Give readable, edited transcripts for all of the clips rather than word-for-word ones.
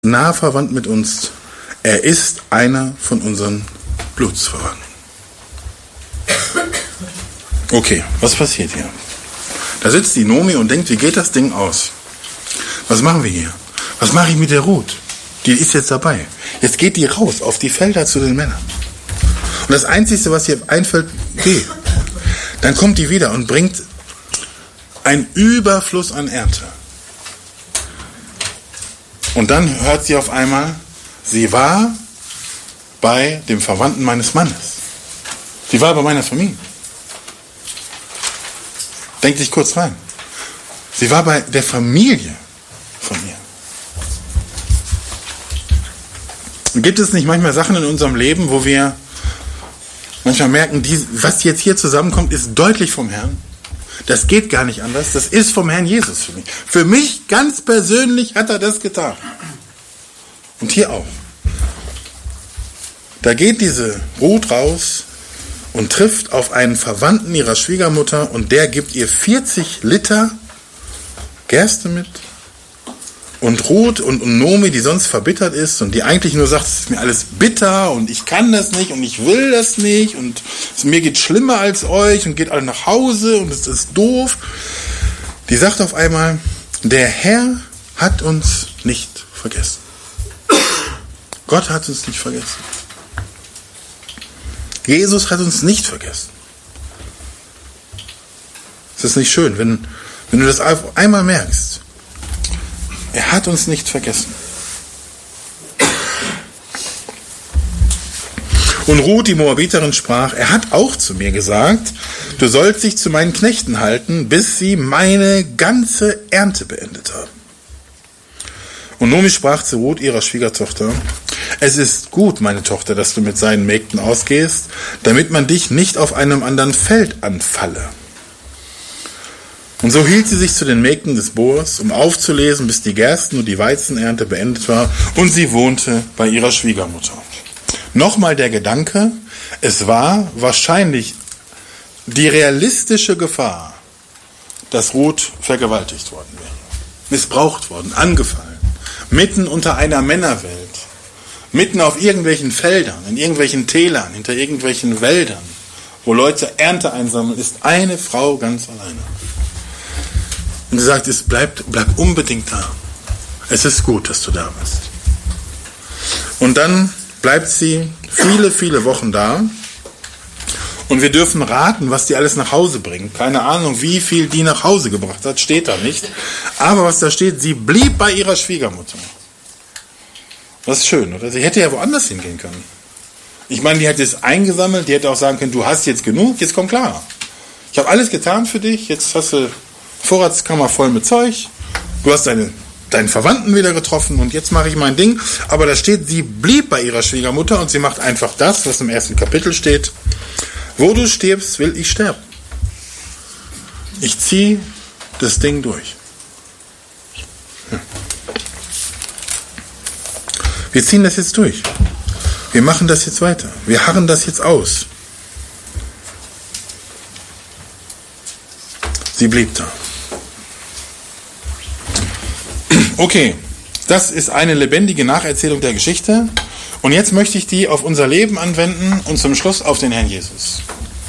nah verwandt mit uns. Er ist einer von unseren Blutsverwandten. Okay, was passiert hier? Da sitzt die Nomi und denkt, wie geht das Ding aus? Was machen wir hier? Was mache ich mit der Ruth? Die ist jetzt dabei. Jetzt geht die raus auf die Felder zu den Männern. Und das Einzige, was ihr einfällt, geh. Dann kommt die wieder und bringt einen Überfluss an Ernte. Und dann hört sie auf einmal, sie war bei dem Verwandten meines Mannes. Sie war bei meiner Familie. Denkt sich kurz rein. Sie war bei der Familie von ihr. Gibt es nicht manchmal Sachen in unserem Leben, wo wir manchmal merken, was jetzt hier zusammenkommt, ist deutlich vom Herrn? Das geht gar nicht anders. Das ist vom Herrn Jesus für mich. Für mich ganz persönlich hat er das getan. Und hier auch. Da geht diese Ruth raus und trifft auf einen Verwandten ihrer Schwiegermutter und der gibt ihr 40 Liter Gerste mit. Und Ruth und Nomi, die sonst verbittert ist und die eigentlich nur sagt, es ist mir alles bitter und ich kann das nicht und ich will das nicht und mir geht schlimmer als euch und geht alle nach Hause und es ist doof. Die sagt auf einmal, der Herr hat uns nicht vergessen. Gott hat uns nicht vergessen. Jesus hat uns nicht vergessen. Ist das nicht schön, wenn du das einmal merkst? Er hat uns nicht vergessen. Und Ruth, die Moabiterin, sprach, er hat auch zu mir gesagt, du sollst dich zu meinen Knechten halten, bis sie meine ganze Ernte beendet haben. Und Nomi sprach zu Ruth, ihrer Schwiegertochter, es ist gut, meine Tochter, dass du mit seinen Mägden ausgehst, damit man dich nicht auf einem anderen Feld anfalle. Und so hielt sie sich zu den Mägden des Boas, um aufzulesen, bis die Gersten- und die Weizenernte beendet war, und sie wohnte bei ihrer Schwiegermutter. Nochmal der Gedanke, es war wahrscheinlich die realistische Gefahr, dass Ruth vergewaltigt worden wäre, missbraucht worden, angefallen, mitten unter einer Männerwelt, mitten auf irgendwelchen Feldern, in irgendwelchen Tälern, hinter irgendwelchen Wäldern, wo Leute Ernte einsammeln, ist eine Frau ganz alleine. Und sie sagt, bleib unbedingt da. Es ist gut, dass du da bist. Und dann bleibt sie viele, viele Wochen da. Und wir dürfen raten, was die alles nach Hause bringt. Keine Ahnung, wie viel die nach Hause gebracht hat, steht da nicht. Aber was da steht, sie blieb bei ihrer Schwiegermutter. Das ist schön, oder? Sie hätte ja woanders hingehen können. Ich meine, die hat es eingesammelt, die hätte auch sagen können, du hast jetzt genug, jetzt komm klar. Ich habe alles getan für dich, jetzt hast du Vorratskammer voll mit Zeug, du hast deinen Verwandten wieder getroffen und jetzt mache ich mein Ding. Aber da steht, sie blieb bei ihrer Schwiegermutter und sie macht einfach das, was im ersten Kapitel steht. Wo du stirbst, will ich sterben. Ich ziehe das Ding durch. Wir ziehen das jetzt durch. Wir machen das jetzt weiter. Wir harren das jetzt aus. Sie blieb da. Okay, das ist eine lebendige Nacherzählung der Geschichte. Und jetzt möchte ich die auf unser Leben anwenden und zum Schluss auf den Herrn Jesus.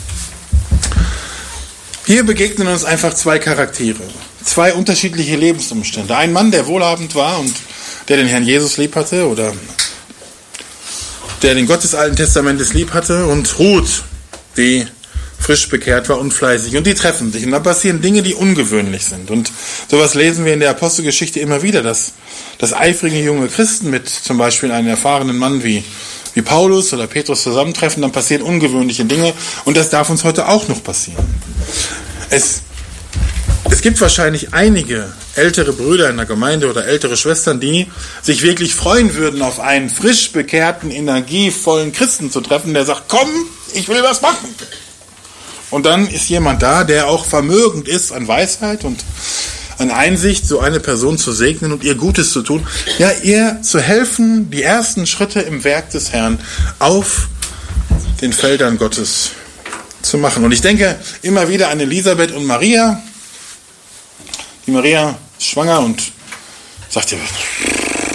Hier begegnen uns einfach zwei Charaktere, zwei unterschiedliche Lebensumstände. Ein Mann, der wohlhabend war und der den Herrn Jesus lieb hatte oder der den Gott des Alten Testamentes lieb hatte, und Ruth, die frisch bekehrt war und fleißig. Und die treffen sich. Und da passieren Dinge, die ungewöhnlich sind. Und sowas lesen wir in der Apostelgeschichte immer wieder, dass eifrige junge Christen mit zum Beispiel einem erfahrenen Mann wie Paulus oder Petrus zusammentreffen, dann passieren ungewöhnliche Dinge. Und das darf uns heute auch noch passieren. Es gibt wahrscheinlich einige ältere Brüder in der Gemeinde oder ältere Schwestern, die sich wirklich freuen würden, auf einen frisch bekehrten, energievollen Christen zu treffen, der sagt, komm, ich will was machen. Und dann ist jemand da, der auch vermögend ist an Weisheit und an Einsicht, so eine Person zu segnen und ihr Gutes zu tun. Ja, ihr zu helfen, die ersten Schritte im Werk des Herrn auf den Feldern Gottes zu machen. Und ich denke immer wieder an Elisabeth und Maria. Die Maria ist schwanger und sagt ihr,